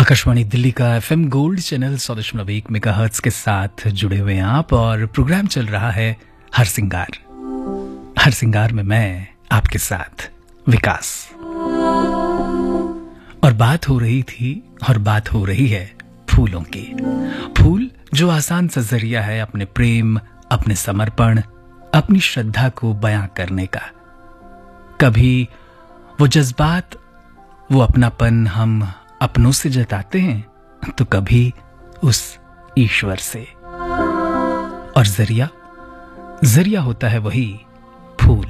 आकाशवाणी दिल्ली का FM gold channel 100.1 megahertz के साथ जुड़े हुए हैं आप और प्रोग्राम चल रहा है हर सिंगार। हर सिंगार में मैं आपके साथ विकास। और बात हो रही थी और बात हो रही है फूलों की। फूल जो आसान सा जरिया है अपने प्रेम, अपने समर्पण, अपनी श्रद्धा को बयां करने का। कभी वो जज्बात, वो अपनापन हम अपनों से जताते हैं तो कभी उस ईश्वर से। और जरिया होता है वही